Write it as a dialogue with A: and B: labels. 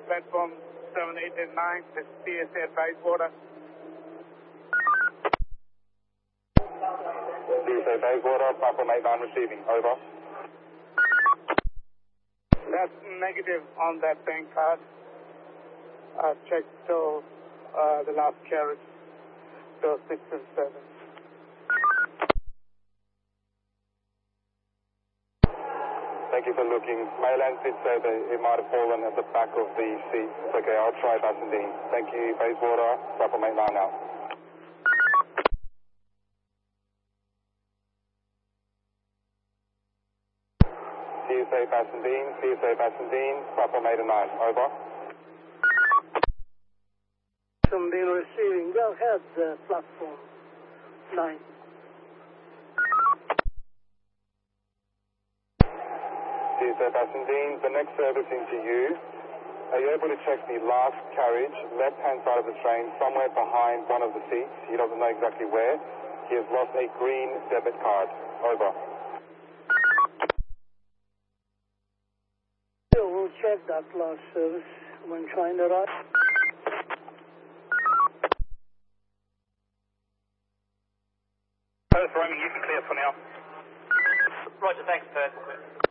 A: platform 7, 8 and 9, this PSA advice border.
B: PSA Bayswater, platform 89 receiving, over.
A: That's negative on that bank card. I've checked till the last carriage, till 6 and 7.
B: Thank you for looking. Mayland did say that it might have fallen at the back of the seat. It's okay, I'll try Bassendean. Thank you, Bayswater, platform 89 now. PSA Bassendean, platform 89, over.
C: Bassendean receiving, go ahead, platform 9.
B: PSA Bassendean, the next service into you. Are you able to check the last carriage, left-hand side of the train, somewhere behind one of the seats? He doesn't know exactly where. He has lost a green debit card. Over.
C: We'll check that last service when trying to arrive.
D: Perth, Roman, you can clear for now.
E: Roger, thanks, Perth.